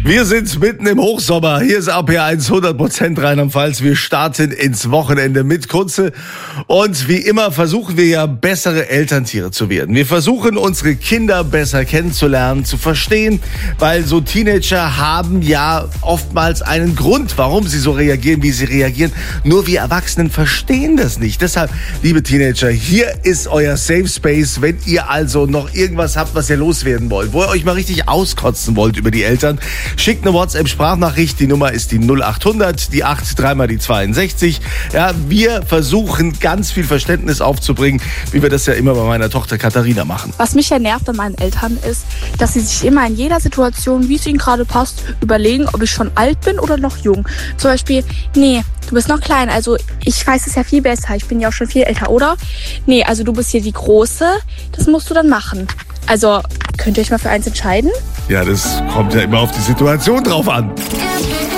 Wir sind mitten im Hochsommer. Hier ist RPR1 100% Rheinland-Pfalz. Wir starten ins Wochenende mit Kunze. Und wie immer versuchen wir ja, bessere Elterntiere zu werden. Wir versuchen, unsere Kinder besser kennenzulernen, zu verstehen, weil so Teenager haben ja oftmals einen Grund, warum sie so reagieren, wie sie reagieren. Nur wir Erwachsenen verstehen das nicht. Deshalb, liebe Teenager, hier ist euer Safe Space. Wenn ihr also noch irgendwas habt, was ihr loswerden wollt, wo ihr euch mal richtig auskotzen wollt über die Eltern, schickt eine WhatsApp-Sprachnachricht. Die Nummer ist die 0800, die 8, dreimal die 62. Ja, wir versuchen, ganz viel Verständnis aufzubringen, wie wir das ja immer bei meiner Tochter Katharina machen. Was mich ja nervt an meinen Eltern ist, dass sie sich immer in jeder Situation, wie es ihnen gerade passt, überlegen, ob ich schon alt bin oder noch jung. Zum Beispiel, nee, du bist noch klein, also ich weiß es ja viel besser, ich bin ja auch schon viel älter, oder? Nee, also du bist hier die Große, das musst du dann machen. Also, könnt ihr euch mal für eins entscheiden? Ja, das kommt ja immer auf die Situation drauf an.